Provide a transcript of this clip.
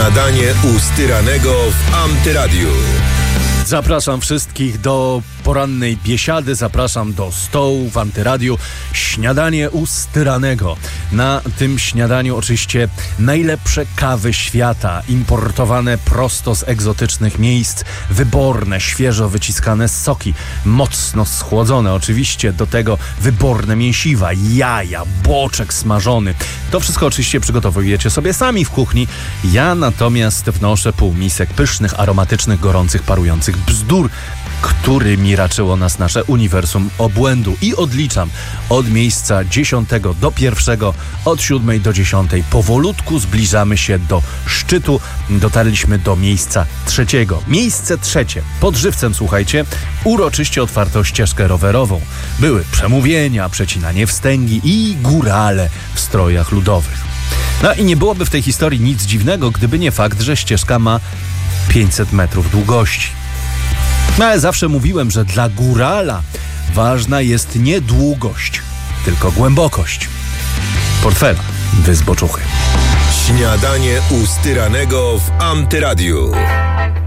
Śniadanie u Styranego w Antyradiu. Zapraszam wszystkich do porannej biesiady, zapraszam do stołu w Antyradiu. Śniadanie u Styranego. Na tym śniadaniu oczywiście najlepsze kawy świata, importowane prosto z egzotycznych miejsc, wyborne, świeżo wyciskane soki, mocno schłodzone oczywiście, do tego wyborne mięsiwa, jaja, boczek smażony. To wszystko oczywiście przygotowujecie sobie sami w kuchni. Ja natomiast wnoszę półmisek pysznych, aromatycznych, gorących, parujących bzdur, którymi raczyło nas nasze uniwersum obłędu. I odliczam od miejsca 10 do 1, od 7 do 10. Powolutku zbliżamy się do szczytu. Dotarliśmy do miejsca 3. Miejsce 3. Pod Żywcem, słuchajcie, uroczyście otwarto ścieżkę rowerową. Były przemówienia, przecinanie wstęgi i górale w strojach ludowych. No i nie byłoby w tej historii nic dziwnego, gdyby nie fakt, że ścieżka ma 500 metrów długości. No ale zawsze mówiłem, że dla górala ważna jest nie długość, tylko głębokość portfela wyzboczuchy. Śniadanie u Styranego w Antyradiu.